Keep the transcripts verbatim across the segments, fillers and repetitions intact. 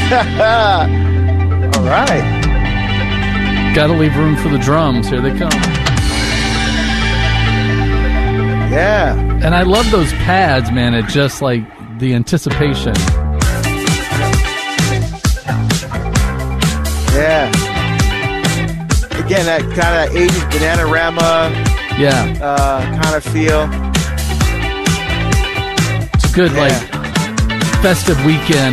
All right. Got to leave room for the drums. Here they come. Yeah. And I love those pads, man. It just like the anticipation. Yeah. Again, that kind of eighties Bananarama yeah. uh, kind of feel. It's a good, yeah. like, festive weekend.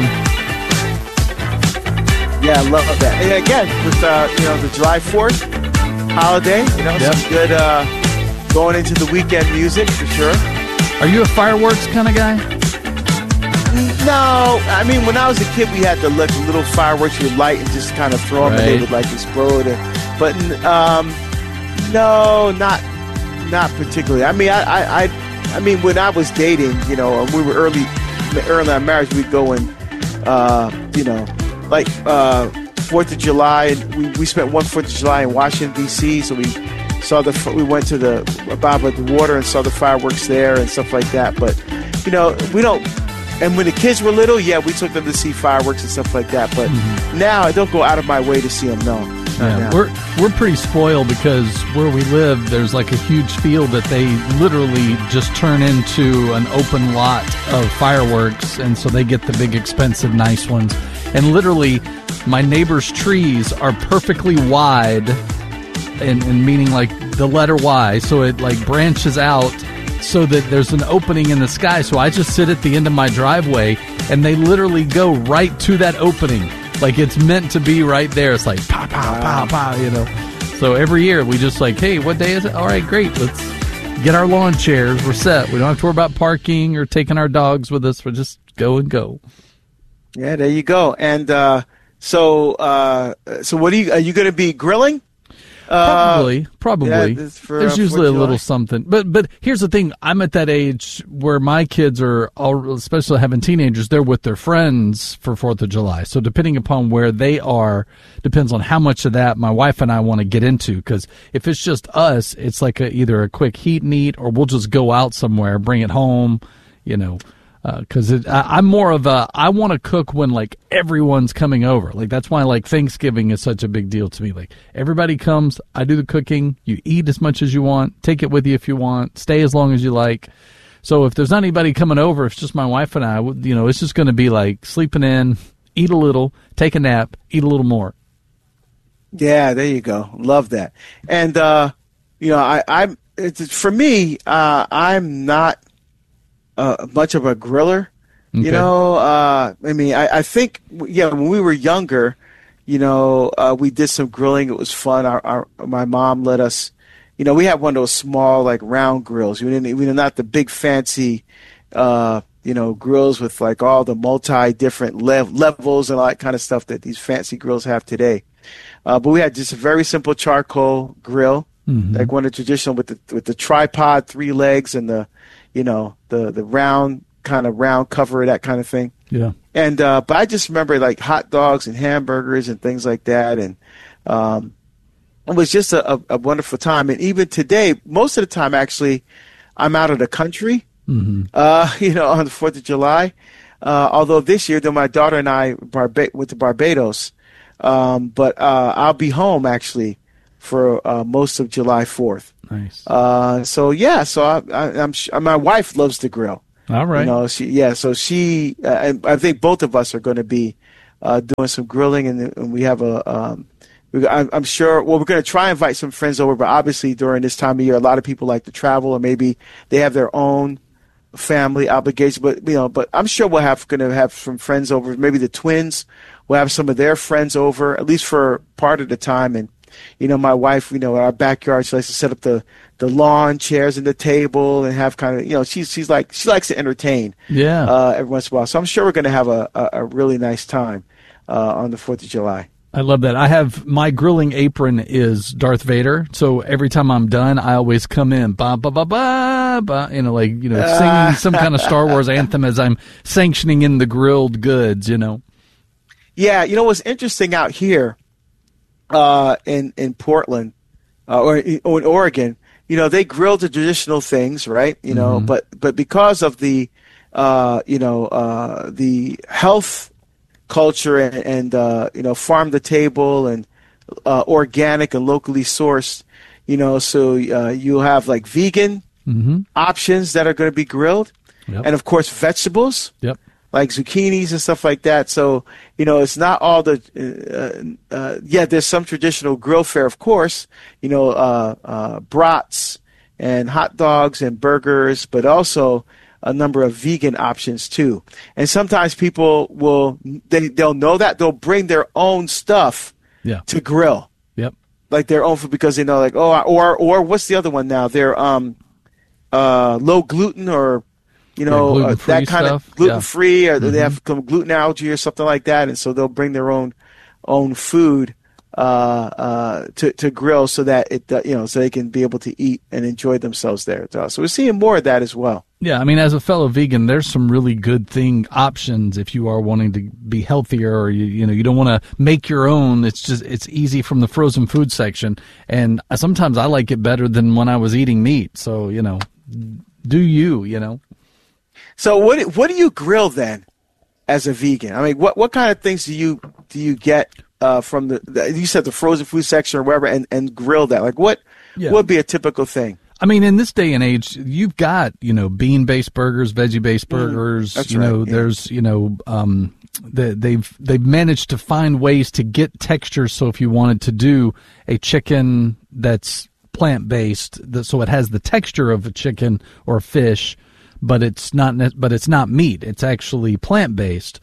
Yeah, I love that. And again, with uh, you know, the July fourth holiday, you know, yep. some good uh, going into the weekend music for sure. Are you a fireworks kind of guy? No, I mean, when I was a kid, we had the like, little fireworks you light and just kind of throw them, right. and they would like explode. But um, no, not not particularly. I mean, I, I, I, I mean, when I was dating, you know, we were early, early on marriage, we'd go and, uh, you know, like uh, Fourth of July, and we, we spent one Fourth of July in Washington D C. So we saw the we went to the Bob at the water and saw the fireworks there and stuff like that. But you know, we don't. And when the kids were little, yeah, we took them to see fireworks and stuff like that. But mm-hmm. now I don't go out of my way to see them. No, yeah, we're we're pretty spoiled because where we live, there's like a huge field that they literally just turn into an open lot of fireworks, and so they get the big, expensive, nice ones. And literally, my neighbor's trees are perfectly wide, and, and meaning like the letter Y, so it like branches out. So that there's an opening in the sky. So I just sit at the end of my driveway, and they literally go right to that opening. Like it's meant to be right there. It's like, pow, pow, pow, pow, you know. So every year we just like, hey, what day is it? All right, great. Let's get our lawn chairs. We're set. We don't have to worry about parking or taking our dogs with us. We'll just go and go. Yeah, there you go. And uh, so uh, so what are you, are you going to be grilling? Probably, uh, probably. Yeah, for, There's uh, usually a little something, but but here's the thing: I'm at that age where my kids are, all, especially having teenagers, they're with their friends for Fourth of July. So depending upon where they are, depends on how much of that my wife and I want to get into. Because if it's just us, it's like a, either a quick heat and eat, or we'll just go out somewhere, bring it home, you know. Because uh, I'm more of a, I want to cook when, like, everyone's coming over. Like, that's why, like, Thanksgiving is such a big deal to me. Like, everybody comes, I do the cooking, you eat as much as you want, take it with you if you want, stay as long as you like. So if there's not anybody coming over, it's just my wife and I, you know, it's just going to be, like, sleeping in, eat a little, take a nap, eat a little more. Yeah, there you go. Love that. And, uh, you know, I, I'm, it's, for me, uh, I'm not, Uh, much of a griller, okay. you know. Uh, I mean, I, I think, yeah, when we were younger, you know, uh, we did some grilling. It was fun. Our, our my mom let us, you know, we had one of those small, like round grills. We didn't, we were not the big fancy, uh, you know, grills with like all the multi different lev- levels and all that kind of stuff that these fancy grills have today. Uh, but we had just a very simple charcoal grill, mm-hmm. like one of the traditional with the with the tripod, three legs, and the you know, the, the round, kind of round cover, that kind of thing. Yeah. And, uh, but I just remember like hot dogs and hamburgers and things like that. And, um, it was just a, a, a wonderful time. And even today, most of the time, actually, I'm out of the country, mm-hmm. uh, you know, on the fourth of July. Uh, although this year, though, my daughter and I Barba- went to Barbados. Um, but, uh, I'll be home actually for, uh, most of July fourth. Nice. Uh, so yeah, so I, I, I'm my wife loves to grill. All right. You know, she yeah, so she uh, and I think both of us are going to be uh, doing some grilling, and, and we have a. Um, we, I'm, I'm sure. Well, we're going to try and invite some friends over, but obviously during this time of year, a lot of people like to travel, or maybe they have their own family obligation. But you know, but I'm sure we'll have going to have some friends over. Maybe the twins will have some of their friends over, at least for part of the time, and. You know, my wife, you know, in our backyard, she likes to set up the, the lawn chairs and the table and have kind of, you know, she's she's like she likes to entertain. Yeah. Uh, every once in a while, so I'm sure we're going to have a, a, a really nice time uh, on the Fourth of July. I love that. I have my grilling apron is Darth Vader, so every time I'm done, I always come in, ba ba ba ba ba, you know, like you know, singing some kind of Star Wars anthem as I'm sanctioning in the grilled goods, you know. Yeah, you know what's interesting out here. Uh, in in Portland, uh, or, or in Oregon, you know, they grill the traditional things, right? You know, mm-hmm. but but because of the, uh, you know, uh, the health culture and, and uh, you know, farm to table and uh, organic and locally sourced. You know, so uh, you'll have like vegan mm-hmm. options that are going to be grilled, yep. and of course vegetables. Yep. Like zucchinis and stuff like that. So, you know, it's not all the, uh, uh, yeah, there's some traditional grill fare, of course, you know, uh, uh, brats and hot dogs and burgers, but also a number of vegan options too. And sometimes people will, they, they'll know that they'll bring their own stuff yeah. to grill. Yep. Like their own food because they know like, oh, or, or what's the other one now? They're, um, uh, low gluten or, you know, yeah, uh, that kind stuff. of gluten-free, yeah. or mm-hmm. they have some gluten allergy or something like that, and so they'll bring their own own food uh, uh, to to grill, so that it uh, you know, so they can be able to eat and enjoy themselves there. So we're seeing more of that as well. Yeah, I mean, as a fellow vegan, there's some really good thing options if you are wanting to be healthier, or you you know you don't want to make your own. It's just it's easy from the frozen food section, and sometimes I like it better than when I was eating meat. So you know, do you you know. So what what do you grill then, as a vegan? I mean, what, what kind of things do you do you get uh, from the, the you said the frozen food section or wherever, and, and grill that? Like what yeah. would be a typical thing? I mean, in this day and age, you've got you know bean based burgers, veggie based burgers. Mm, you right, know, yeah. there's you know um, the, they've they've managed to find ways to get textures. So if you wanted to do a chicken that's plant based, so it has the texture of a chicken or a fish. But it's not. But it's not meat. It's actually plant based.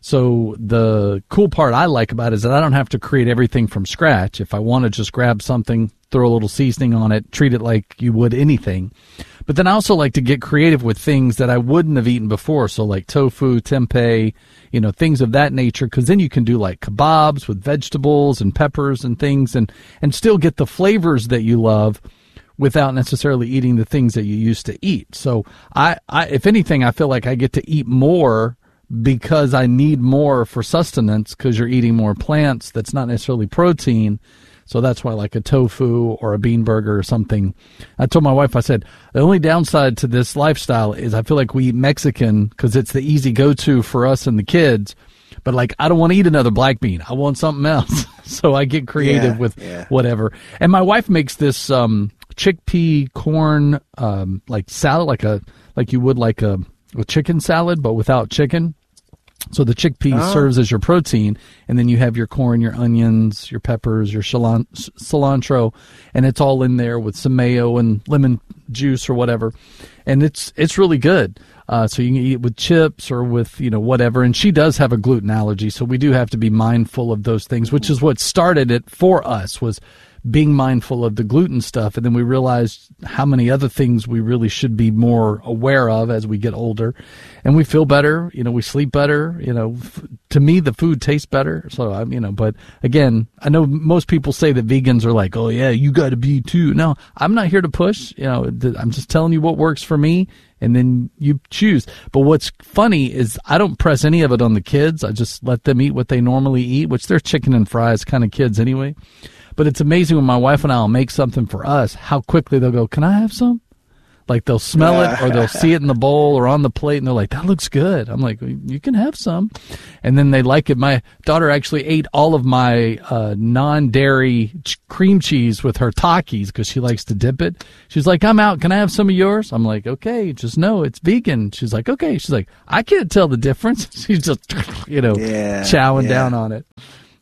So the cool part I like about it is that I don't have to create everything from scratch. If I want to just grab something, throw a little seasoning on it, treat it like you would anything. But then I also like to get creative with things that I wouldn't have eaten before. So like tofu, tempeh, you know, things of that nature. Because then you can do like kebabs with vegetables and peppers and things, and and still get the flavors that you love, without necessarily eating the things that you used to eat. So I, I, if anything, I feel like I get to eat more because I need more for sustenance because you're eating more plants that's not necessarily protein. So that's why like a tofu or a bean burger or something. I told my wife, I said, the only downside to this lifestyle is I feel like we eat Mexican because it's the easy go-to for us and the kids. But like, I don't want to eat another black bean. I want something else. So I get creative yeah, with yeah. whatever. And my wife makes this, um, chickpea corn um like salad, like a like you would like a, a chicken salad but without chicken. So the chickpea oh. serves as your protein, and then you have your corn, your onions, your peppers, your cilantro, and it's all in there with some mayo and lemon juice or whatever, and it's it's really good. Uh, so you can eat it with chips or with you know whatever. And she does have a gluten allergy, so we do have to be mindful of those things, which is what started it for us, was being mindful of the gluten stuff. And then we realized how many other things we really should be more aware of as we get older, and we feel better, you know, we sleep better, you know, f- to me, the food tastes better. So I'm, you know, but again, I know most people say that vegans are like, oh yeah, you got to be too. No, I'm not here to push, you know, th- I'm just telling you what works for me, and then you choose. But what's funny is I don't press any of it on the kids. I just let them eat what they normally eat, which they're chicken and fries kind of kids anyway. But it's amazing when my wife and I will make something for us, how quickly they'll go, can I have some? Like they'll smell it, or they'll see it in the bowl or on the plate, and they're like, that looks good. I'm like, you can have some. And then they like it. My daughter actually ate all of my uh, non-dairy ch- cream cheese with her Takis because she likes to dip it. She's like, I'm out. Can I have some of yours? I'm like, okay, just know it's vegan. She's like, okay. She's like, I can't tell the difference. She's just, you know, yeah, chowing yeah. down on it.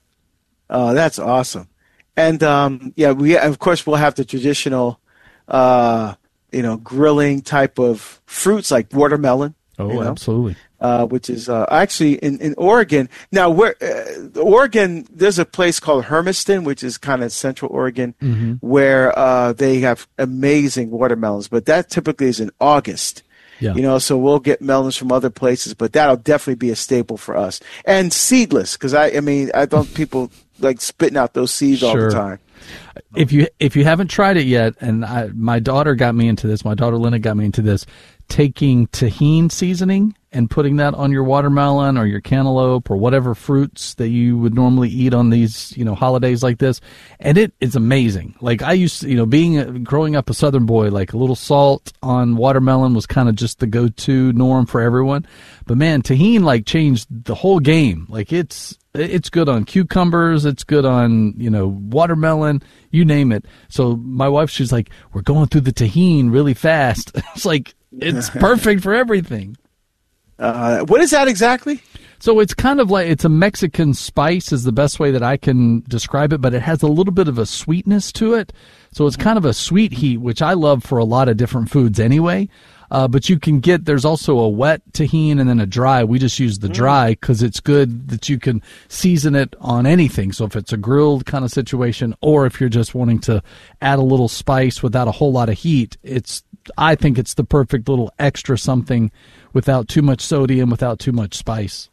Oh, that's awesome. And, um, yeah, we, of course, we'll have the traditional, uh, you know, grilling type of fruits like watermelon. Oh, you know, absolutely. Uh, which is uh, actually in, in Oregon. Now, where uh, Oregon, there's a place called Hermiston, which is kind of central Oregon, mm-hmm. where uh, they have amazing watermelons. But that typically is in August. Yeah. You know, so we'll get melons from other places, but that'll definitely be a staple for us. And seedless, because I, I mean, I don't people like spitting out those seeds sure. all the time. If you if you haven't tried it yet, and I, my daughter got me into this, my daughter Lena got me into this, taking tahini seasoning and putting that on your watermelon or your cantaloupe or whatever fruits that you would normally eat on these, you know, holidays like this. And it is amazing. Like I used to, you know, being a, growing up a Southern boy, like a little salt on watermelon was kind of just the go-to norm for everyone. But man, tahini like changed the whole game. Like it's, it's good on cucumbers. It's good on, you know, watermelon, you name it. So my wife, she's like, we're going through the tahini really fast. It's like, it's perfect for everything. Uh, what is that exactly? So it's kind of like, it's a Mexican spice is the best way that I can describe it, but it has a little bit of a sweetness to it. So it's kind of a sweet heat, which I love for a lot of different foods anyway. Uh, but you can get, there's also a wet tahini and then a dry. We just use the dry because it's good that you can season it on anything. So if it's a grilled kind of situation, or if you're just wanting to add a little spice without a whole lot of heat, it's, I think it's the perfect little extra something without too much sodium, without too much spice.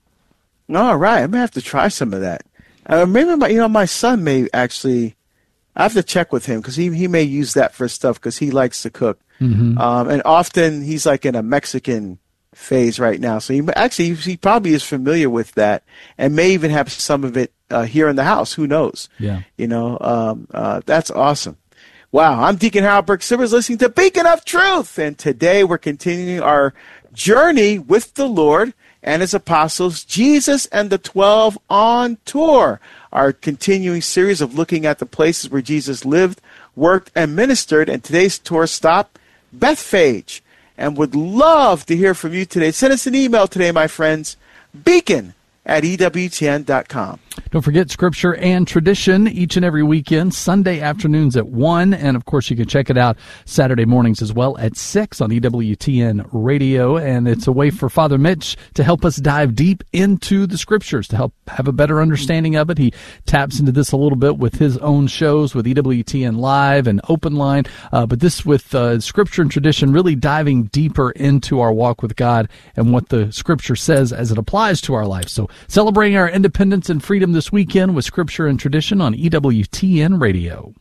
All right. I'm going to have to try some of that. Uh, maybe, my, you know, my son may actually, I have to check with him because he, he may use that for stuff because he likes to cook. Mm-hmm. Um, and often he's like in a Mexican phase right now. So he actually, he probably is familiar with that and may even have some of it uh, here in the house. Who knows? Yeah. You know, um, uh, that's awesome. Wow. I'm Deacon Harold Burke Sivers listening to Beacon of Truth. And today we're continuing our journey with the Lord and his apostles, Jesus and the twelve on tour, our continuing series of looking at the places where Jesus lived, worked, and ministered. And today's tour stop, Bethphage. And would love to hear from you today. Send us an email today, my friends, beacon at E W T N dot com. Don't forget Scripture and Tradition each and every weekend, Sunday afternoons at one. And, of course, you can check it out Saturday mornings as well at six on E W T N Radio. And it's a way for Father Mitch to help us dive deep into the Scriptures, to help have a better understanding of it. He taps into this a little bit with his own shows with E W T N Live and Open Line. Uh, but this with uh, Scripture and Tradition, really diving deeper into our walk with God and what the Scripture says as it applies to our life. So celebrating our independence and freedom this weekend with Scripture and Tradition on E W T N Radio.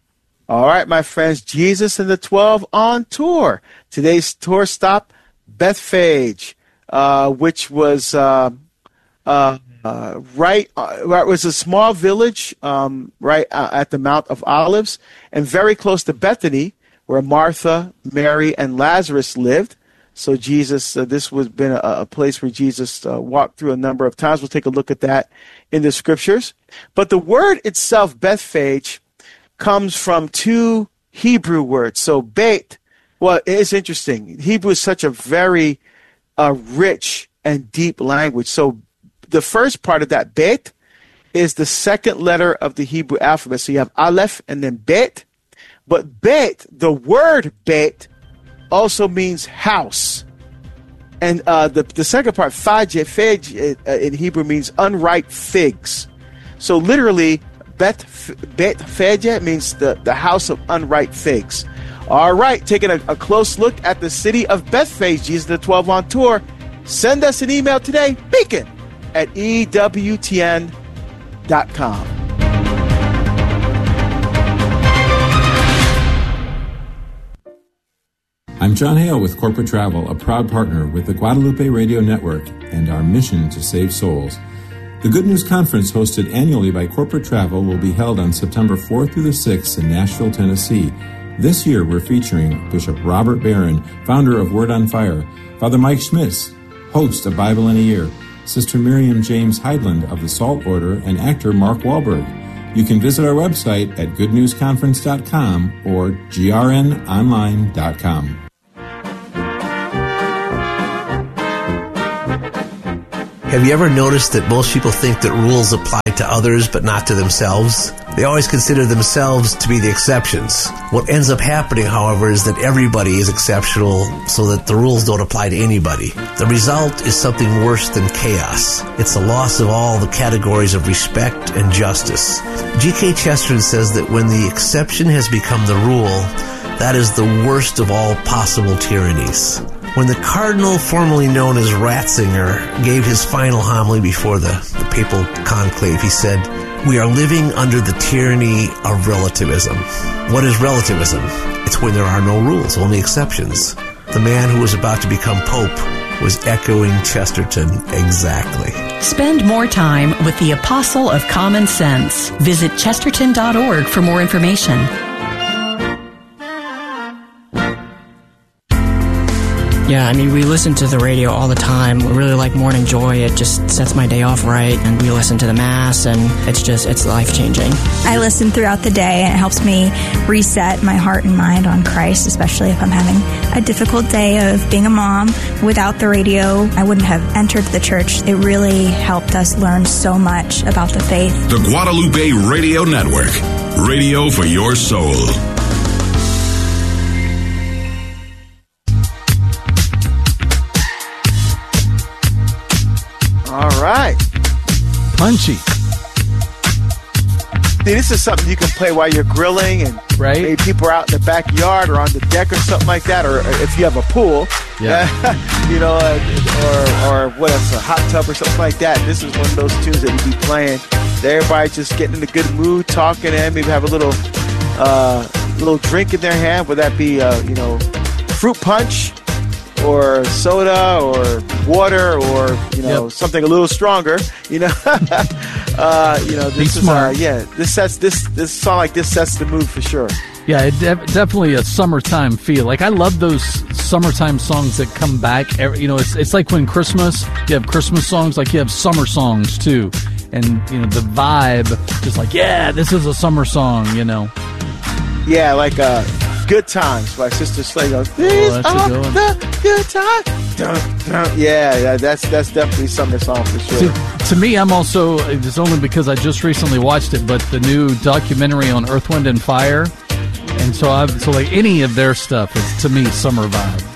All right, my friends, Jesus and the twelve on tour. Today's tour stop, Bethphage, uh, which was uh, uh, uh, right, uh, it was a small village um, right uh, at the Mount of Olives and very close to Bethany, where Martha, Mary, and Lazarus lived. So Jesus, uh, this was been a, a place where Jesus uh, walked through a number of times. We'll take a look at that in the Scriptures. But the word itself, Bethphage, comes from two Hebrew words. So Beit, well, it's interesting. Hebrew is such a very uh, rich and deep language. So the first part of that, Beit, is the second letter of the Hebrew alphabet. So you have Aleph and then Bet. But Bet, the word Bet, also means house. And uh, the, the second part, Faj, Faj uh, in Hebrew means unripe figs. So literally, Beth, Bethphage means the, the house of unripe figs. All right, taking a, a close look at the city of Bethphage, Jesus the twelve on tour. Send us an email today, beacon at E W T N dot com. I'm John Hale with Corporate Travel, a proud partner with the Guadalupe Radio Network and our mission to save souls. The Good News Conference, hosted annually by Corporate Travel, will be held on September fourth through the sixth in Nashville, Tennessee. This year, we're featuring Bishop Robert Barron, founder of Word on Fire, Father Mike Schmitz, host of Bible in a Year, Sister Miriam James Heidland of the Salt Order, and actor Mark Wahlberg. You can visit our website at good news conference dot com or g r n online dot com. Have you ever noticed that most people think that rules apply to others but not to themselves? They always consider themselves to be the exceptions. What ends up happening, however, is that everybody is exceptional so that the rules don't apply to anybody. The result is something worse than chaos. It's the loss of all the categories of respect and justice. G K Chesterton says that when the exception has become the rule, that is the worst of all possible tyrannies. When the cardinal formerly known as Ratzinger gave his final homily before the, the papal conclave, he said, "We are living under the tyranny of relativism." What is relativism? It's when there are no rules, only exceptions. The man who was about to become pope was echoing Chesterton exactly. Spend more time with the Apostle of Common Sense. Visit chesterton dot org for more information. Yeah, I mean, we listen to the radio all the time. We really like Morning Joy. It just sets my day off right. And we listen to the Mass, and it's just, it's life-changing. I listen throughout the day, and it helps me reset my heart and mind on Christ, especially if I'm having a difficult day of being a mom. Without the radio, I wouldn't have entered the church. It really helped us learn so much about the faith. The Guadalupe Radio Network. Radio for your soul. All right. Punchy. See, this is something you can play while you're grilling, and right. maybe people are out in the backyard or on the deck or something like that, or if you have a pool, yeah, you know, uh, or or what else, a hot tub or something like that. This is one of those tunes that you be playing. Everybody just getting in a good mood, talking, and maybe have a little uh, little drink in their hand. Would that be, uh, you know, fruit punch, or soda, or water, or you know, yep. something a little stronger, you know. uh, you know, this Be is smart. Uh, yeah, this sets this this song like this sets the mood for sure. Yeah, it de- definitely a summertime feel. Like, I love those summertime songs that come back. Every, you know, it's it's like when Christmas, you have Christmas songs, like you have summer songs too, and you know the vibe, just like, yeah, this is a summer song, you know. Yeah, like uh. Good Times by Sister Slade goes, these oh, are good the good times. Dun, dun. Yeah, yeah, that's that's definitely summer song for sure. To, to me, I'm also, it's only because I just recently watched it, but the new documentary on Earth, Wind, and Fire, and so I've, so like any of their stuff is, to me, summer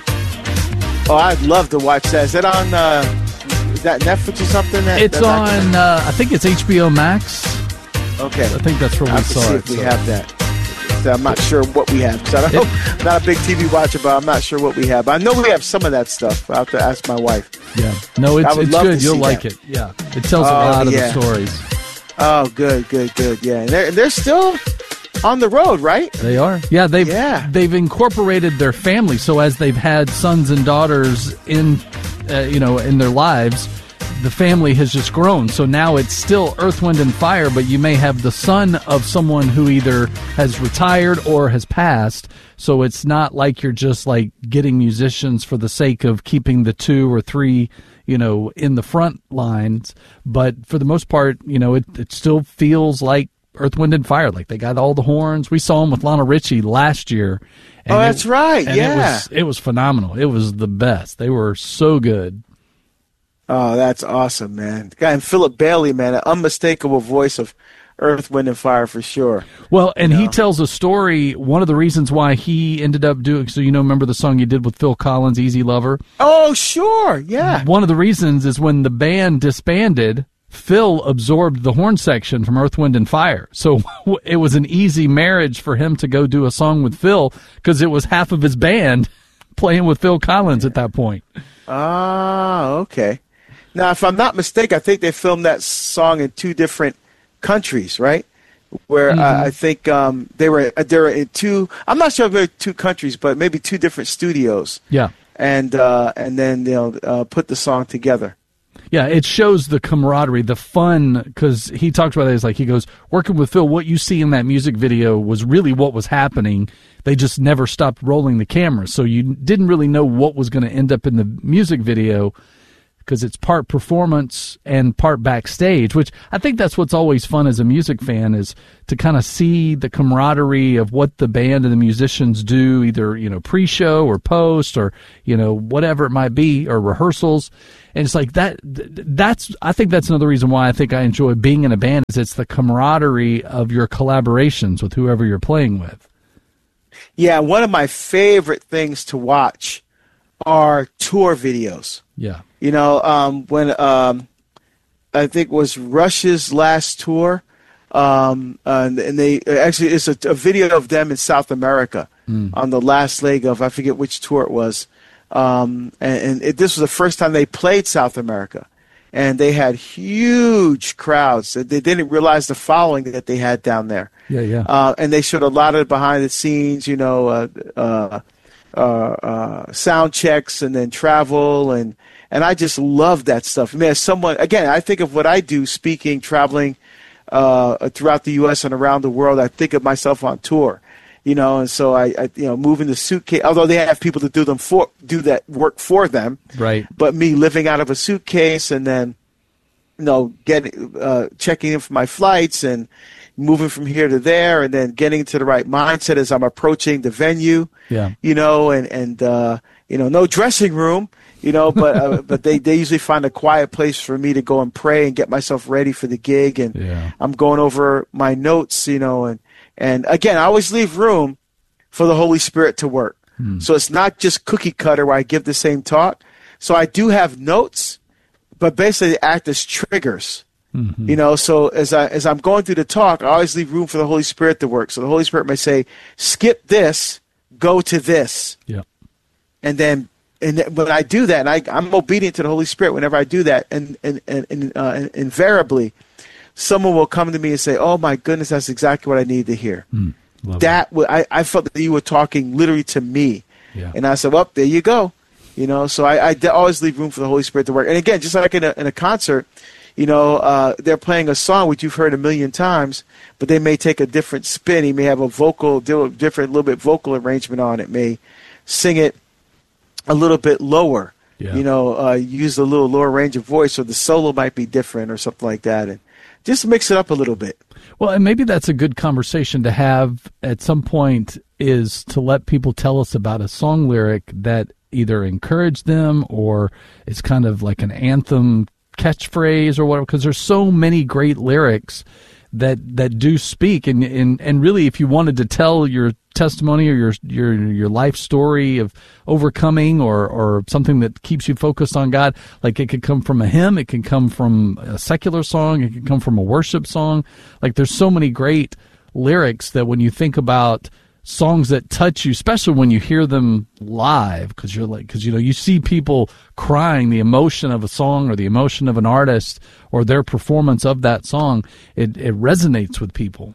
vibe. Oh, I'd love to watch that. Is that on, uh, is that Netflix or something? That, it's on, uh, I think it's H B O Max. Okay. I think that's where we I have to saw see it. if we so. have that. I'm not sure what we have. I don't know. I'm not a big T V watcher, but I'm not sure what we have. I know we have some of that stuff. I'll have to ask my wife. Yeah. No, it's, it's good. You'll like that. it. Yeah. It tells oh, a lot yeah. of the stories. Oh, good, good, good. Yeah. And they're, they're still on the road, right? They are. Yeah. They've, yeah. they've incorporated their family. So as they've had sons and daughters in, uh, you know, in their lives, the family has just grown. So now it's still Earth, Wind, and Fire, but you may have the son of someone who either has retired or has passed. So it's not like you're just like getting musicians for the sake of keeping the two or three, you know, in the front lines. But for the most part, you know, it, it still feels like Earth, Wind, and Fire. Like they got all the horns. We saw them with Lionel Richie last year. Oh, that's it, right. And yeah. It was, it was phenomenal. It was the best. They were so good. Oh, that's awesome, man. Guy and Philip Bailey, man, an unmistakable voice of Earth, Wind, and Fire for sure. Well, and you know? he tells a story. One of the reasons why he ended up doing, so you know, remember the song you did with Phil Collins, Easy Lover? Oh, sure, yeah. One of the reasons is when the band disbanded, Phil absorbed the horn section from Earth, Wind, and Fire. So it was an easy marriage for him to go do a song with Phil because it was half of his band playing with Phil Collins at that point. Ah, okay. Now, if I'm not mistaken, I think they filmed that song in two different countries, right? Where mm-hmm. uh, I think um, they were they were in two. I'm not sure if they were two countries, but maybe two different studios. Yeah, and uh, and then you know uh, put the song together. Yeah, it shows the camaraderie, the fun, because he talks about it. It's like he goes, working with Phil, what you see in that music video was really what was happening. They just never stopped rolling the camera, so you didn't really know what was going to end up in the music video. Because it's part performance and part backstage, which I think that's what's always fun as a music fan is to kind of see the camaraderie of what the band and the musicians do, either, you know, pre-show or post or, you know, whatever it might be, or rehearsals. And it's like that, that's, I think that's another reason why I think I enjoy being in a band is it's the camaraderie of your collaborations with whoever you're playing with. Yeah, one of my favorite things to watch are tour videos. Yeah. You know, um, when um, I think it was Rush's last tour, um, and, and they actually it's a, a video of them in South America mm. on the last leg of I forget which tour it was, um, and, and it, this was the first time they played South America, and they had huge crowds. They didn't realize the following that they had down there. Yeah, yeah. Uh, and they showed a lot of behind the scenes, you know, uh, uh, uh, uh, sound checks and then travel and. And I just love that stuff. I mean, as someone, again, I think of what I do, speaking, traveling uh, throughout the U S and around the world. I think of myself on tour, you know, and so I, I you know, moving the suitcase, although they have people to do them for, do that work for them. Right. But me living out of a suitcase and then, you know, getting, uh, checking in for my flights and moving from here to there and then getting to the right mindset as I'm approaching the venue, yeah. you know, and, and, uh, you know, no dressing room. You know, but uh, but they, they usually find a quiet place for me to go and pray and get myself ready for the gig. And yeah. I'm going over my notes, you know, and, and again, I always leave room for the Holy Spirit to work. Hmm. So it's not just cookie cutter where I give the same talk. So I do have notes, but basically they act as triggers. Mm-hmm. You know, so as I as I'm going through the talk, I always leave room for the Holy Spirit to work. So the Holy Spirit may say, skip this, go to this. Yeah. And then And when I do that, and I, I'm obedient to the Holy Spirit whenever I do that, and, and, and, and uh, invariably, someone will come to me and say, oh, my goodness, that's exactly what I need to hear. Mm, that w- I, I felt that you were talking literally to me. Yeah. And I said, well, there you go. You know, so I, I d- always leave room for the Holy Spirit to work. And again, just like in a, in a concert, you know, uh, they're playing a song which you've heard a million times, but they may take a different spin. He may have a vocal, different, little bit vocal arrangement on it, may sing it a little bit lower, yeah. you know, uh, use a little lower range of voice, or the solo might be different or something like that. And just mix it up a little bit. Well, and maybe that's a good conversation to have at some point, is to let people tell us about a song lyric that either encouraged them or it's kind of like an anthem catchphrase or whatever, because there's so many great lyrics that that do speak. And, and, and really, if you wanted to tell your testimony or your your your life story of overcoming or or something that keeps you focused on God, like it could come from a hymn, it can come from a secular song, it can come from a worship song. Like there's so many great lyrics that when you think about songs that touch you, especially when you hear them live, because you're like, because you know you see people crying, the emotion of a song or the emotion of an artist or their performance of that song, it it resonates with people.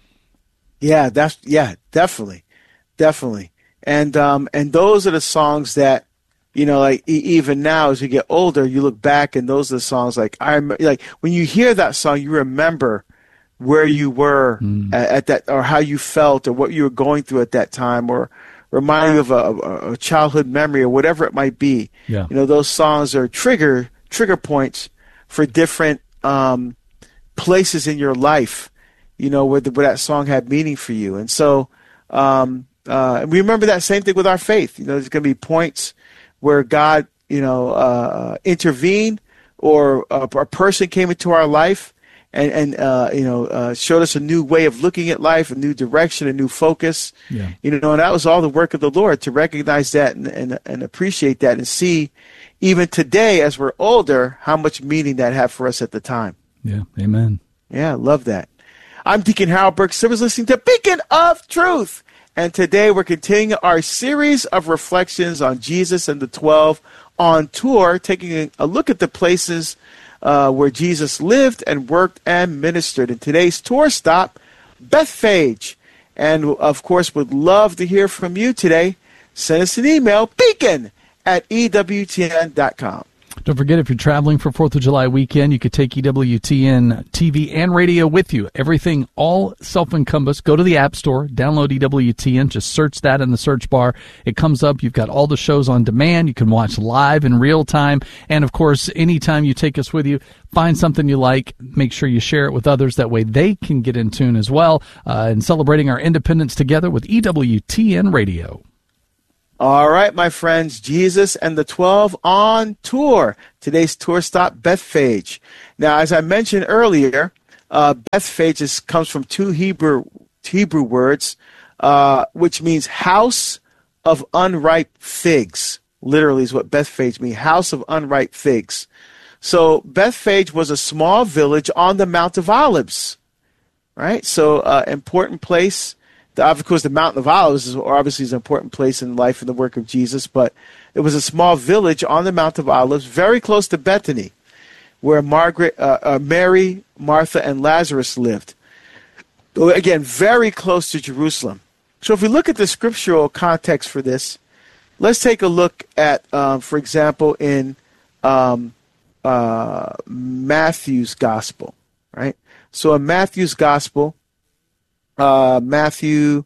Yeah, that's yeah, definitely, definitely, and um, and those are the songs that, you know, like e- even now as you get older, you look back and those are the songs like I rem- like when you hear that song, you remember where you were mm. at, at that, or how you felt, or what you were going through at that time, or remind you of a, a, a childhood memory, or whatever it might be. Yeah. You know, those songs are trigger trigger points for different um, places in your life. You know, where, the, where that song had meaning for you. And so um, uh, we remember that same thing with our faith. You know, there's going to be points where God, you know, uh, intervened, or a, a person came into our life and, and uh, you know, uh, showed us a new way of looking at life, a new direction, a new focus. Yeah. You know, and that was all the work of the Lord, to recognize that and, and, and appreciate that and see, even today as we're older, how much meaning that had for us at the time. Yeah, amen. Yeah, I love that. I'm Deacon Harold Burke Simmons, listening to Beacon of Truth. And today we're continuing our series of reflections on Jesus and the twelve on tour, taking a look at the places uh, where Jesus lived and worked and ministered. And today's tour stop, Bethphage. And, of course, would love to hear from you today. Send us an email, beacon at E W T N dot com. Don't forget, if you're traveling for fourth of July weekend, you could take E W T N T V and radio with you. Everything, all self-encompassed. Go to the App Store, download E W T N, just search that in the search bar. It comes up. You've got all the shows on demand. You can watch live in real time. And, of course, anytime you take us with you, find something you like. Make sure you share it with others. That way they can get in tune as well. Uh, and celebrating our independence together with E W T N Radio. All right, my friends, Jesus and the twelve on tour. Today's tour stop, Bethphage. Now, as I mentioned earlier, uh, Bethphage is, comes from two Hebrew Hebrew words, uh, which means house of unripe figs. Literally is what Bethphage means, house of unripe figs. So Bethphage was a small village on the Mount of Olives, right? So uh, important place. The, of course, the Mountain of Olives is obviously is an important place in life and the work of Jesus, but it was a small village on the Mount of Olives, very close to Bethany, where Margaret, uh, uh, Mary, Martha, and Lazarus lived. Again, very close to Jerusalem. So if we look at the scriptural context for this, let's take a look at, um, for example, in um, uh, Matthew's gospel, right? So in Matthew's gospel, uh, Matthew,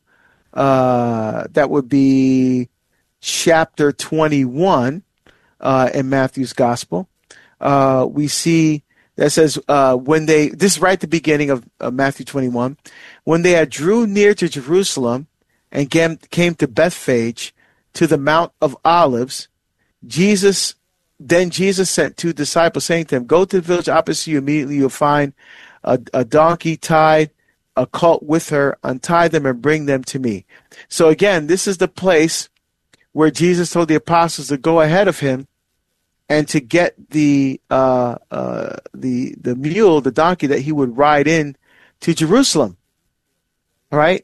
uh, that would be chapter twenty-one uh, in Matthew's gospel. Uh, we see that says uh, when they, this is right at the beginning of uh, Matthew twenty-one, when they had drew near to Jerusalem and came, came to Bethphage, to the Mount of Olives, Jesus, then Jesus sent two disciples, saying to them, go to the village opposite you, immediately you'll find a, a donkey tied, a colt with her, untie them and bring them to me. So again, this is the place where Jesus told the apostles to go ahead of him and to get the uh, uh, the the mule, the donkey that he would ride in to Jerusalem. All right,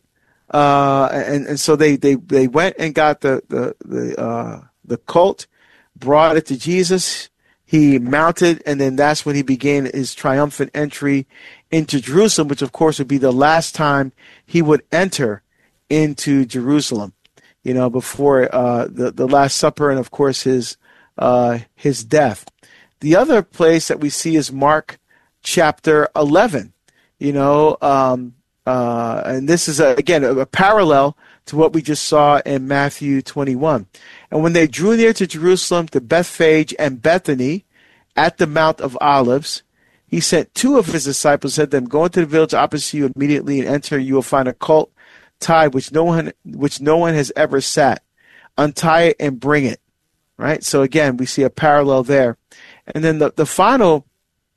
uh, and and so they, they, they went and got the the the uh, the colt, brought it to Jesus. He mounted, and then that's when he began his triumphant entry into Jerusalem, which of course would be the last time he would enter into Jerusalem. You know, before uh, the the Last Supper, and of course his uh, his death. The other place that we see is Mark chapter eleven. You know, um, uh, and this is a, again a, a parallel to what we just saw in Matthew twenty-one. And when they drew near to Jerusalem, to Bethphage and Bethany, at the Mount of Olives, he sent two of his disciples, said to them, go into the village opposite you immediately and enter. You will find a colt tied which no one which no one has ever sat. Untie it and bring it. Right? So again, we see a parallel there. And then the, the final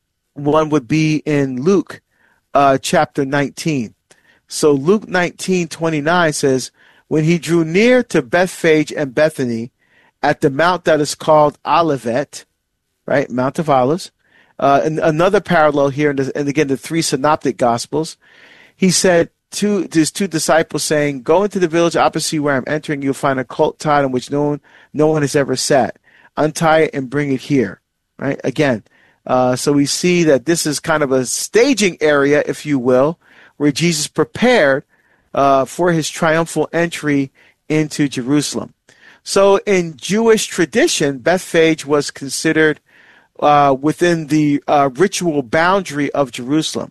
one would be in Luke uh, chapter nineteen. So Luke nineteen twenty-nine says, when he drew near to Bethphage and Bethany at the mount that is called Olivet, right, Mount of Olives, uh, and another parallel here, and again, the three synoptic gospels, he said to his two disciples, saying, go into the village opposite where I'm entering, you'll find a colt tied on which no one, no one has ever sat. Untie it and bring it here, right? Again, uh, so we see that this is kind of a staging area, if you will, where Jesus prepared uh, for his triumphal entry into Jerusalem. So in Jewish tradition, Bethphage was considered uh, within the uh, ritual boundary of Jerusalem,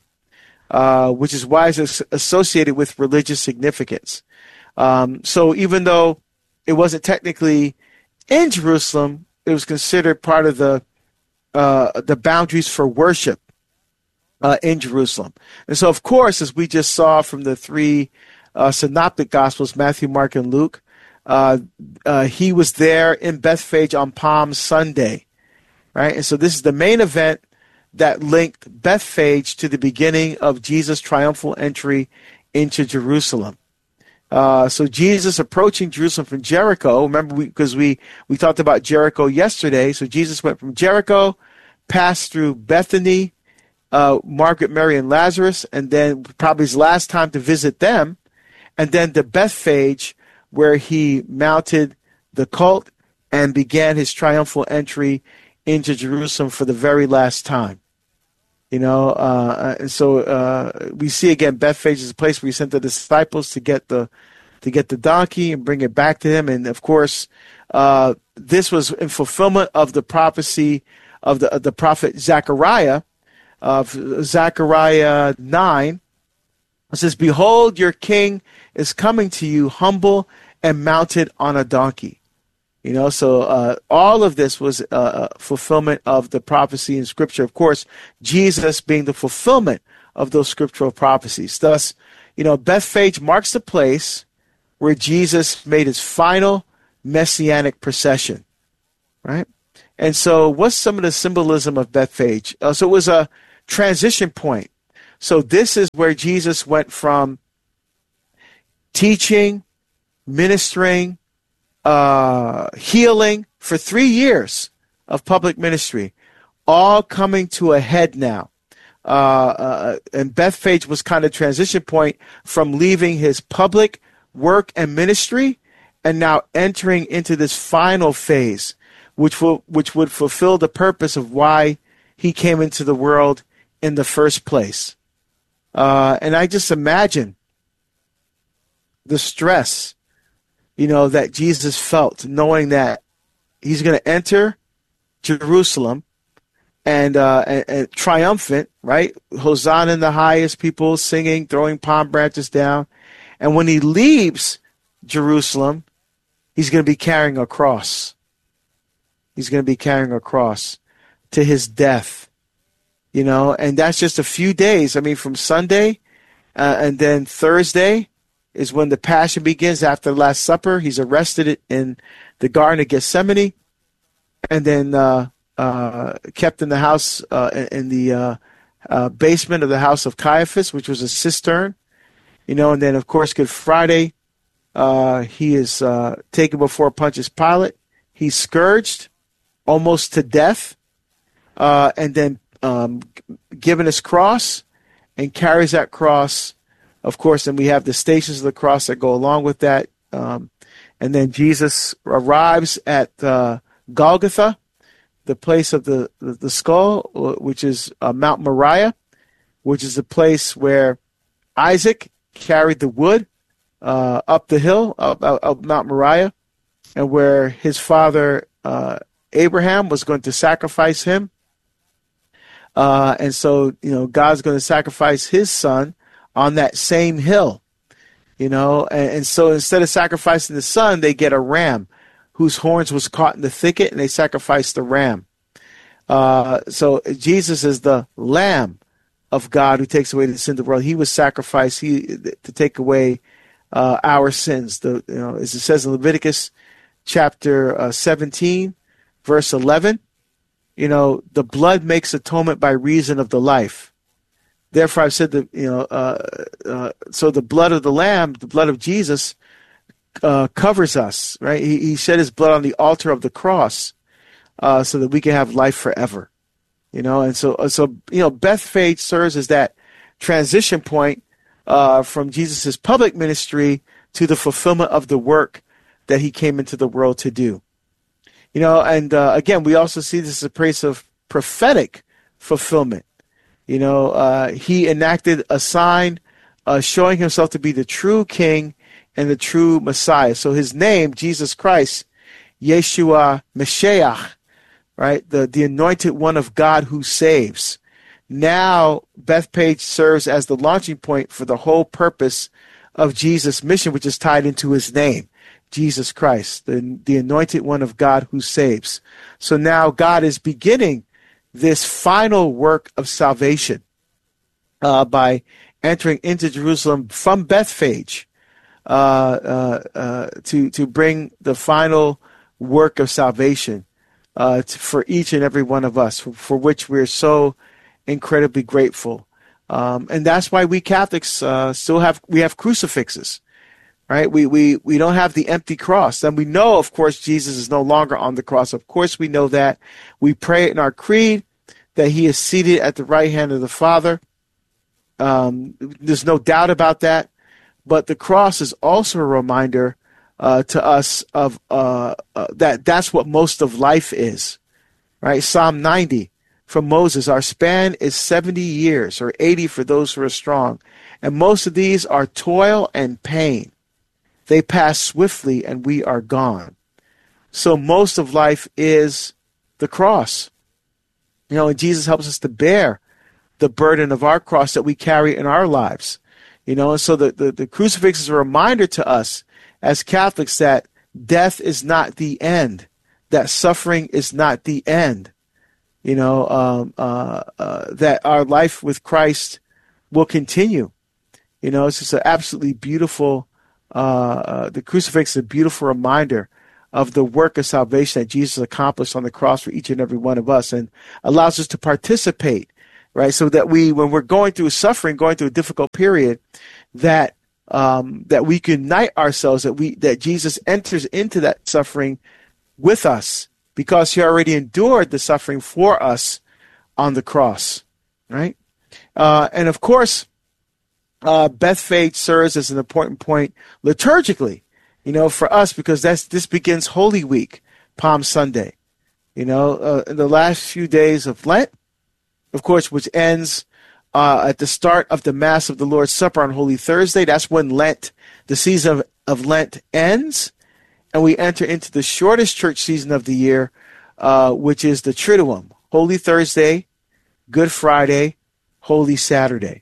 uh, which is why it's associated with religious significance. Um, so even though it wasn't technically in Jerusalem, it was considered part of the uh, the boundaries for worship uh, in Jerusalem. And so, of course, as we just saw from the three uh, synoptic gospels, Matthew, Mark, and Luke, uh, uh, he was there in Bethphage on Palm Sunday, right? And so this is the main event that linked Bethphage to the beginning of Jesus' triumphal entry into Jerusalem. Uh, so Jesus approaching Jerusalem from Jericho, remember, because we, we, we talked about Jericho yesterday. So Jesus went from Jericho, passed through Bethany, uh, Margaret, Mary, and Lazarus, and then probably his last time to visit them, and then to Bethphage, where he mounted the colt and began his triumphal entry into Jerusalem for the very last time. You know, uh, and so uh, we see again, Bethphage is a place where he sent the disciples to get the to get the donkey and bring it back to him. And of course, uh, this was in fulfillment of the prophecy of the of the prophet Zechariah, of Zechariah nine. It says, "Behold, your king is coming to you, humble and mounted on a donkey." You know, so uh, all of this was a uh, fulfillment of the prophecy in Scripture. Of course, Jesus being the fulfillment of those scriptural prophecies. Thus, you know, Bethphage marks the place where Jesus made his final messianic procession, right? And so what's some of the symbolism of Bethphage? Uh, so it was a transition point. So this is where Jesus went from teaching, ministering, Uh, healing for three years of public ministry, all coming to a head now. Uh, uh, and Bethphage was kind of transition point from leaving his public work and ministry and now entering into this final phase, which will which would fulfill the purpose of why he came into the world in the first place. Uh, and I just imagine the stress, you know, that Jesus felt, knowing that he's going to enter Jerusalem, and, uh, and, and triumphant, right? Hosanna in the highest, people singing, throwing palm branches down. And when he leaves Jerusalem, he's going to be carrying a cross. He's going to be carrying a cross to his death, you know, and that's just a few days. I mean, from Sunday, uh, and then Thursday is when the Passion begins after the Last Supper. He's arrested in the Garden of Gethsemane, and then uh, uh, kept in the house, uh, in the uh, uh, basement of the house of Caiaphas, which was a cistern, you know, and then, of course, Good Friday, uh, he is uh, taken before Pontius Pilate. He's scourged almost to death, uh, and then um, given his cross and carries that cross, of course, and we have the stations of the cross that go along with that. Um, and then Jesus arrives at uh, Golgotha, the place of the, the, the skull, which is uh, Mount Moriah, which is the place where Isaac carried the wood uh, up the hill of, of Mount Moriah, and where his father uh, Abraham was going to sacrifice him. Uh, and so, you know, God's going to sacrifice his son on that same hill, you know. And, and so instead of sacrificing the son, they get a ram whose horns was caught in the thicket, and they sacrifice the ram. Uh, so Jesus is the Lamb of God who takes away the sin of the world. He was sacrificed he, to take away uh, our sins. The, you know, as it says in Leviticus chapter uh, seventeen, verse eleven, you know, the blood makes atonement by reason of the life. Therefore, I've said that, you know, uh, uh, so the blood of the Lamb, the blood of Jesus, uh, covers us, right? He, he shed his blood on the altar of the cross uh, so that we can have life forever, you know. And so, so you know, Bethphage serves as that transition point uh, from Jesus' public ministry to the fulfillment of the work that he came into the world to do. You know, and uh, again, we also see this as a place of prophetic fulfillment. You know, uh, he enacted a sign uh, showing himself to be the true king and the true Messiah. So his name, Jesus Christ, Yeshua Mashiach, right? The, the anointed one of God who saves. Now, Bethphage serves as the launching point for the whole purpose of Jesus' mission, which is tied into his name, Jesus Christ, the, the anointed one of God who saves. So now God is beginning this final work of salvation uh, by entering into Jerusalem from Bethphage uh, uh, uh, to, to bring the final work of salvation uh, to, for each and every one of us, for, for which we're so incredibly grateful. Um, and that's why we Catholics uh, still have, we have crucifixes. Right? We, we, we don't have the empty cross. And we know, of course, Jesus is no longer on the cross. Of course, we know that. We pray in our creed that he is seated at the right hand of the Father. Um, there's no doubt about that. But the cross is also a reminder uh, to us of uh, uh, that that's what most of life is. Right? Psalm ninety from Moses, our span is seventy years, or eighty for those who are strong. And most of these are toil and pain. They pass swiftly and we are gone. So most of life is the cross. You know, and Jesus helps us to bear the burden of our cross that we carry in our lives. You know, and so the, the, the crucifix is a reminder to us as Catholics that death is not the end, that suffering is not the end. You know, um, uh, uh, that our life with Christ will continue. You know, it's just an absolutely beautiful Uh, uh, the crucifix is a beautiful reminder of the work of salvation that Jesus accomplished on the cross for each and every one of us, and allows us to participate, right? So that we, when we're going through suffering, going through a difficult period, that um, that we can unite ourselves, that we that Jesus enters into that suffering with us, because he already endured the suffering for us on the cross, right? Uh, and of course, Uh, Bethphage serves as an important point liturgically, you know, for us, because that's this begins Holy Week, Palm Sunday, you know, uh, in the last few days of Lent, of course, which ends uh, at the start of the Mass of the Lord's Supper on Holy Thursday. That's when Lent, the season of, of Lent ends, and we enter into the shortest church season of the year, uh, which is the Triduum: Holy Thursday, Good Friday, Holy Saturday.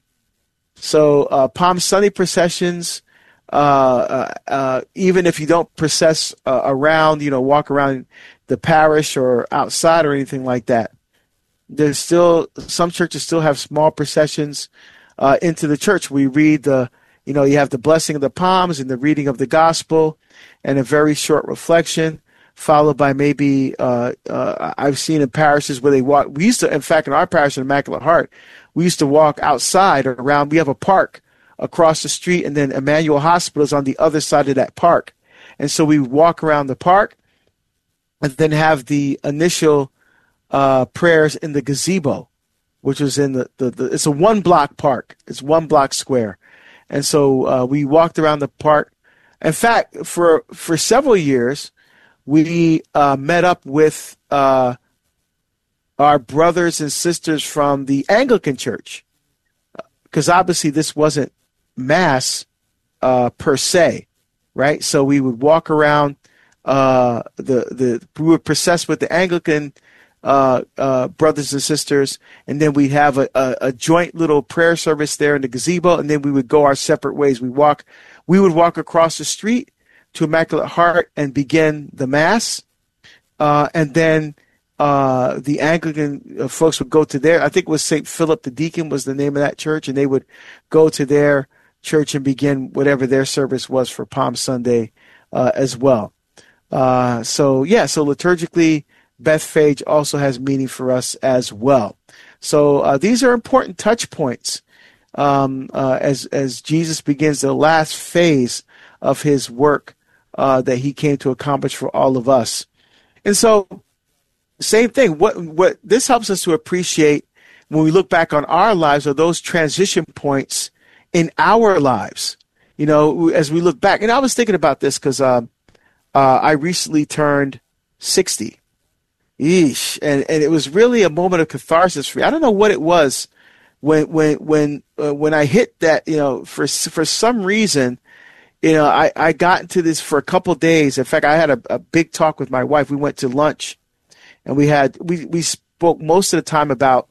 So uh, Palm Sunday processions, uh, uh, uh, even if you don't process uh, around, you know, walk around the parish or outside or anything like that, there's still, some churches still have small processions uh, into the church. We read the, you know, you have the blessing of the palms and the reading of the gospel and a very short reflection, followed by maybe, uh, uh, I've seen in parishes where they walk. We used to, in fact, in our parish in Immaculate Heart, we used to walk outside or around. We have a park across the street, and then Emmanuel Hospital is on the other side of that park. And so we walk around the park and then have the initial uh, prayers in the gazebo, which was in the, the, the, it's a one block park. It's one block square. And so uh, we walked around the park. In fact, for, for several years, we uh, met up with uh, our brothers and sisters from the Anglican Church, because obviously this wasn't Mass uh, per se, right? So we would walk around, uh, the the we would process with the Anglican uh, uh, brothers and sisters, and then we'd have a, a, a joint little prayer service there in the gazebo, and then we would go our separate ways. We walk, we would walk across the street to Immaculate Heart and begin the Mass, uh, and then uh, the Anglican uh, folks would go to their, I think it was Saint Philip the Deacon was the name of that church, and they would go to their church and begin whatever their service was for Palm Sunday uh, as well. Uh, so, yeah, so liturgically, Bethphage also has meaning for us as well. So uh, these are important touch points um, uh, as, as Jesus begins the last phase of his work uh, that he came to accomplish for all of us. And so, same thing. What what this helps us to appreciate when we look back on our lives are those transition points in our lives. You know, as we look back, and I was thinking about this because uh, uh, I recently turned sixty. Eesh, and and it was really a moment of catharsis for me. I don't know what it was when when when uh, when I hit that. You know, for for some reason, you know, I I got into this for a couple of days. In fact, I had a, a big talk with my wife. We went to lunch. And we had we, we spoke most of the time about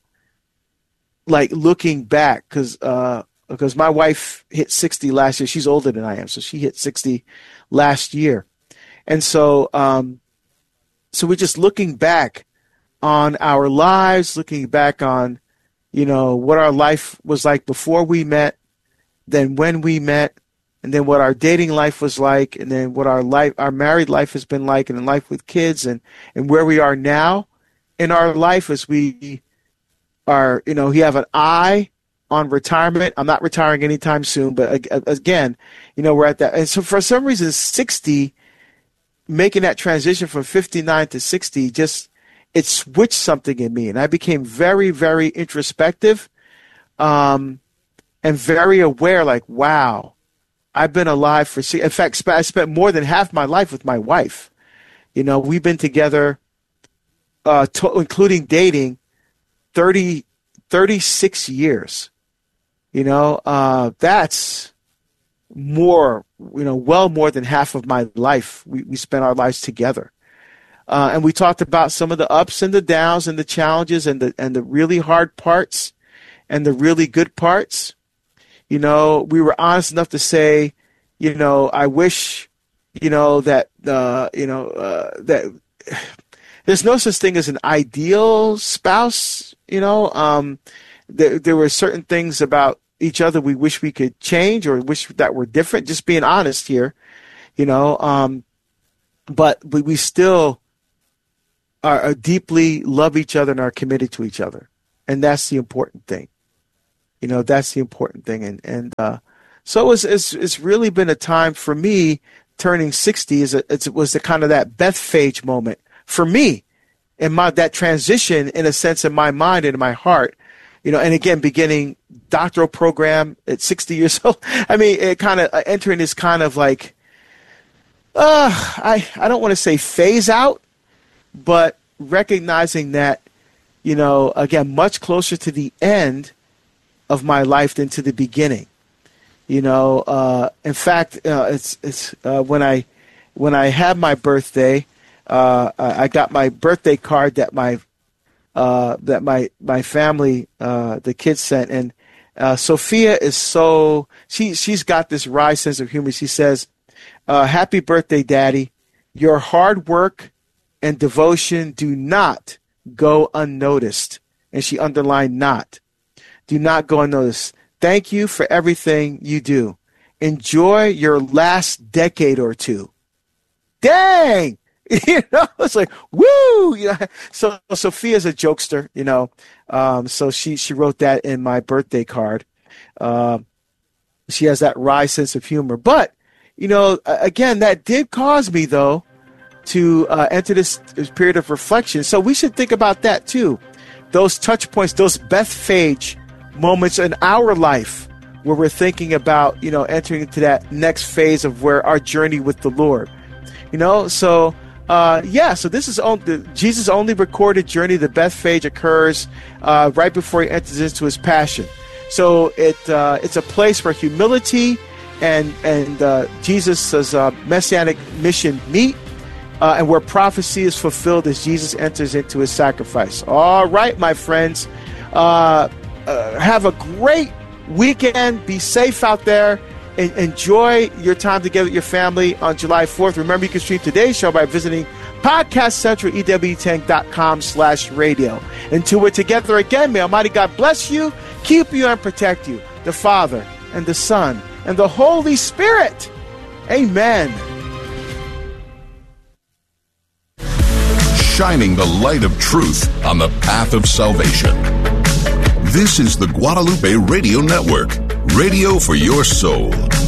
like looking back because uh, because my wife hit sixty last year. She's older than I am, so she hit sixty last year, and so um, so we're just looking back on our lives, looking back on you know what our life was like before we met, then when we met, and then what our dating life was like, and then what our life, our married life has been like, and in life with kids, and, and where we are now in our life as we are, you know, we have an eye on retirement. I'm not retiring anytime soon, but again, you know, we're at that. And so for some reason, sixty, making that transition from fifty-nine to sixty, just, it switched something in me. And I became very, very introspective um, and very aware, like, wow. I've been alive for, in fact, I spent more than half my life with my wife. You know, we've been together, uh, to, including dating, thirty, thirty-six years. You know, uh, that's more, you know, well more than half of my life. We, we spent our lives together. Uh, and we talked about some of the ups and the downs and the challenges and the, and the really hard parts and the really good parts. You know, we were honest enough to say, you know, I wish, you know, that, uh, you know, uh, that there's no such thing as an ideal spouse, you know. Um, there, there were certain things about each other we wish we could change or wish that were different, just being honest here, you know. Um, but we, we still are, are deeply love each other and are committed to each other. And that's the important thing. You know, that's the important thing. And, and uh, so it was, it's, it's really been a time for me, turning sixty is a, it was the kind of that Bethphage moment for me in my, that transition in a sense in my mind and in my heart, you know, and again, beginning doctoral program at sixty years old. I mean, it kind of uh, entering this kind of like, uh, I, I don't want to say phase out, but recognizing that, you know, again, much closer to the end of my life than to the beginning. You know, uh, in fact, uh, it's it's uh, when I when I had my birthday, uh, I got my birthday card that my uh, that my my family, uh, the kids sent, and uh, Sophia is so she she's got this wry sense of humor. She says, uh, "Happy birthday, Daddy! Your hard work and devotion do not go unnoticed." And she underlined "not." Do not go unnoticed. Thank you for everything you do. Enjoy your last decade or two. Dang! You know, it's like, woo! You know, so Sophia's a jokester, you know. Um, so she, she wrote that in my birthday card. Um, she has that wry sense of humor. But, you know, again, that did cause me, though, to uh, enter this, this period of reflection. So we should think about that, too. Those touch points, those Bethphage moments in our life where we're thinking about, you know, entering into that next phase of where our journey with the Lord, you know. So, uh, yeah, so this is on, the, Jesus' only recorded journey. The Bethphage occurs uh, right before he enters into his passion. So it uh, it's a place where humility and and uh, Jesus' uh, messianic mission meet. Uh, and where prophecy is fulfilled as Jesus enters into his sacrifice. All right, my friends. Uh, uh, have a great weekend. Be safe out there. And enjoy your time together with your family on July fourth. Remember, you can stream today's show by visiting Podcast Central, E W ten dot com slash radio. Until we're together again, may Almighty God bless you, keep you, and protect you. The Father, and the Son, and the Holy Spirit. Amen. Shining the light of truth on the path of salvation. This is the Guadalupe Radio Network, radio for your soul.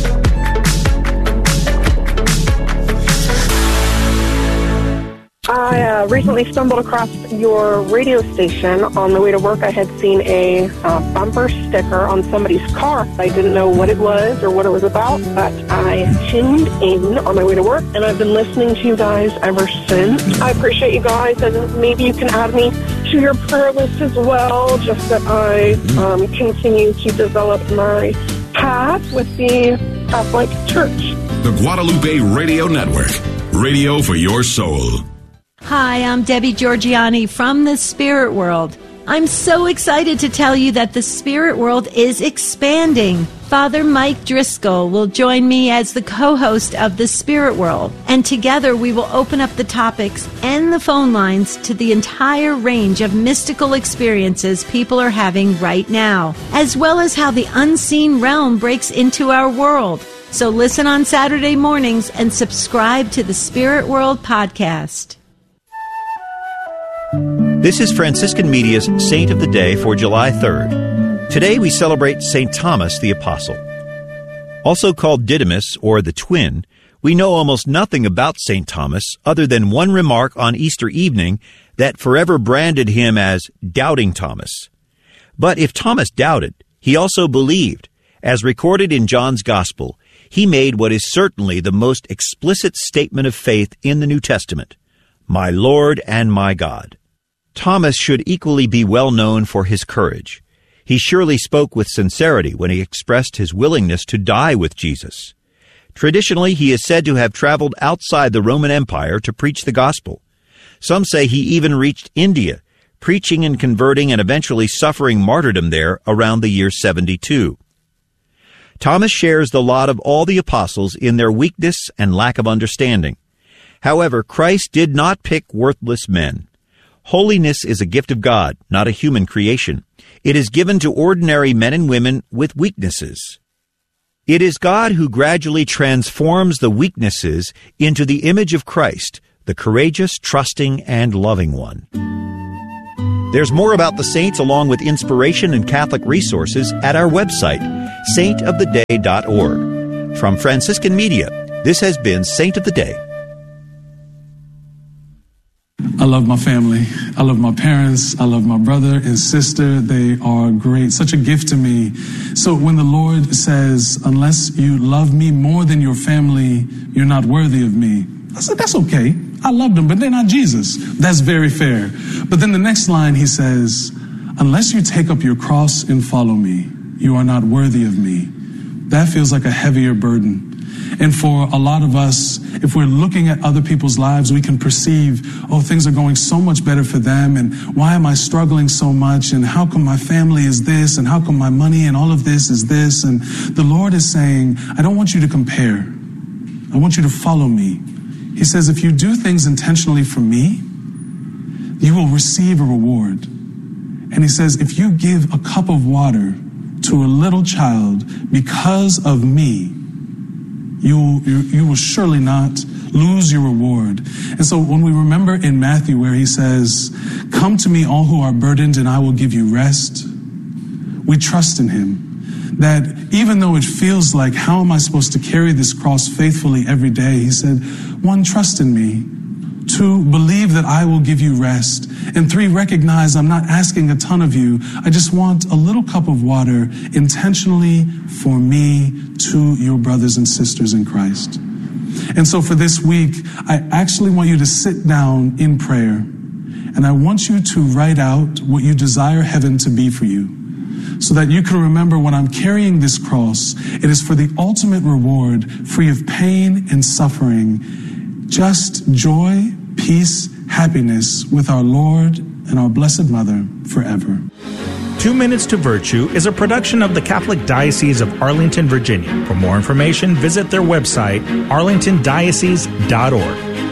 I uh, recently stumbled across your radio station. On the way to work, I had seen a uh, bumper sticker on somebody's car. I didn't know what it was or what it was about, but I tuned in on my way to work, and I've been listening to you guys ever since. I appreciate you guys, and maybe you can add me to your prayer list as well, just that I um, continue to develop my path with the Catholic Church. The Guadalupe Radio Network, radio for your soul. Hi, I'm Debbie Georgiani from the Spirit World. I'm so excited to tell you that the Spirit World is expanding. Father Mike Driscoll will join me as the co-host of the Spirit World, and together we will open up the topics and the phone lines to the entire range of mystical experiences people are having right now, as well as how the unseen realm breaks into our world. So listen on Saturday mornings and subscribe to the Spirit World podcast. This is Franciscan Media's Saint of the Day for July third. Today we celebrate Saint Thomas the Apostle. Also called Didymus, or the Twin, we know almost nothing about Saint Thomas other than one remark on Easter evening that forever branded him as Doubting Thomas. But if Thomas doubted, he also believed. As recorded in John's Gospel, he made what is certainly the most explicit statement of faith in the New Testament: "My Lord and my God." Thomas should equally be well known for his courage. He surely spoke with sincerity when he expressed his willingness to die with Jesus. Traditionally, he is said to have traveled outside the Roman Empire to preach the gospel. Some say he even reached India, preaching and converting and eventually suffering martyrdom there around the year seventy-two. Thomas shares the lot of all the apostles in their weakness and lack of understanding. However, Christ did not pick worthless men. Holiness is a gift of God, not a human creation. It is given to ordinary men and women with weaknesses. It is God who gradually transforms the weaknesses into the image of Christ, the courageous, trusting, and loving one. There's more about the saints along with inspiration and Catholic resources at our website, saint of the day dot org. From Franciscan Media, this has been Saint of the Day. I love my family. I love my parents. I love my brother and sister. They are great. Such a gift to me. So when the Lord says, unless you love me more than your family, you're not worthy of me, I said, that's okay. I love them, but they're not Jesus. That's very fair. But then the next line, he says, unless you take up your cross and follow me, you are not worthy of me. That feels like a heavier burden. And for a lot of us, if we're looking at other people's lives, we can perceive, oh, things are going so much better for them, and why am I struggling so much, and how come my family is this, and how come my money and all of this is this? And the Lord is saying, I don't want you to compare. I want you to follow me. He says, if you do things intentionally for me, you will receive a reward. And he says, if you give a cup of water to a little child because of me, you, you, you will surely not lose your reward. And so when we remember in Matthew where he says, come to me all who are burdened and I will give you rest, we trust in him. That even though it feels like, how am I supposed to carry this cross faithfully every day? He said, one, trust in me. Two, believe that I will give you rest. And three, recognize I'm not asking a ton of you. I just want a little cup of water intentionally for me to your brothers and sisters in Christ. And so for this week, I actually want you to sit down in prayer. And I want you to write out what you desire heaven to be for you, so that you can remember when I'm carrying this cross, it is for the ultimate reward, free of pain and suffering, just joy, peace, happiness with our Lord and our Blessed Mother forever. Two Minutes to Virtue is a production of the Catholic Diocese of Arlington, Virginia. For more information, visit their website, arlington diocese dot org.